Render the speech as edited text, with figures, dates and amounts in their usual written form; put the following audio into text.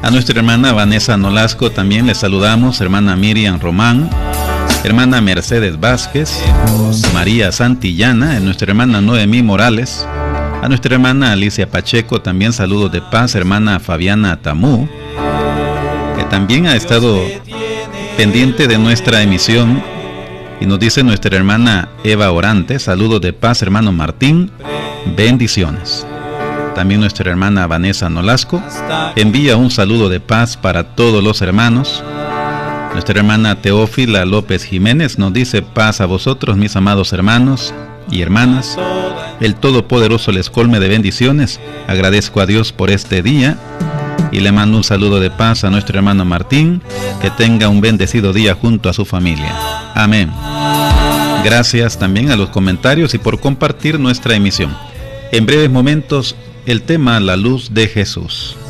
A nuestra hermana Vanessa Nolasco también le saludamos, hermana Miriam Román, hermana Mercedes Vázquez, María Santillana, nuestra hermana Noemí Morales, a nuestra hermana Alicia Pacheco también saludos de paz, hermana Fabiana Tamú, que también ha estado pendiente de nuestra emisión, y nos dice nuestra hermana Eva Orante, saludos de paz, hermano Martín, bendiciones. También nuestra hermana Vanessa Nolasco envía un saludo de paz para todos los hermanos. Nuestra hermana Teófila López Jiménez nos dice: paz a vosotros, mis amados hermanos y hermanas. El Todopoderoso les colme de bendiciones. Agradezco a Dios por este día y le mando un saludo de paz a nuestro hermano Martín. Que tenga un bendecido día junto a su familia. Amén. Gracias también a los comentarios y por compartir nuestra emisión. En breves momentos, el tema La luz de Jesús.